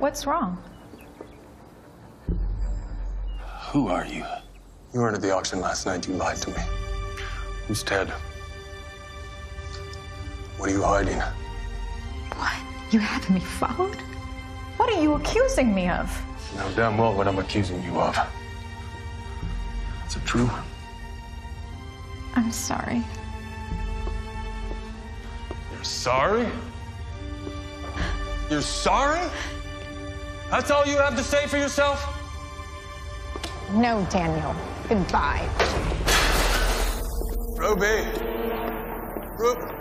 What's wrong? Who are you? You weren't at the auction last night. You lied to me. Who's Ted? What are you hiding? What? You have me followed? What are you accusing me of? You know damn well what I'm accusing you of. Is it true? I'm sorry. You're sorry? You're sorry? That's all you have to say for yourself? No, Daniel. Goodbye. Ruby! Ruby!